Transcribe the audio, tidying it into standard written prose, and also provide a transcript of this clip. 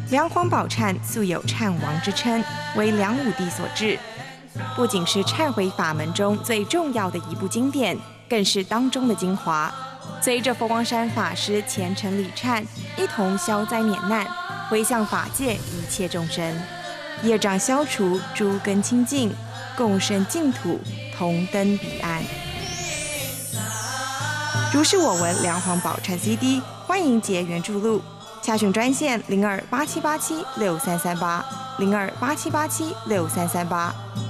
梁皇宝忏素有忏王之称，为梁武帝所制。不仅是忏悔法门中最重要的一部经典，更是当中的精华。随着佛光山法师虔诚礼忏，一同消灾免难，回向法界一切众生，业障消除，诸根清净，共生净土，同登彼岸。如是我闻梁皇宝忏 CD， 欢迎结缘注录。洽询专线0287876338，0287876338。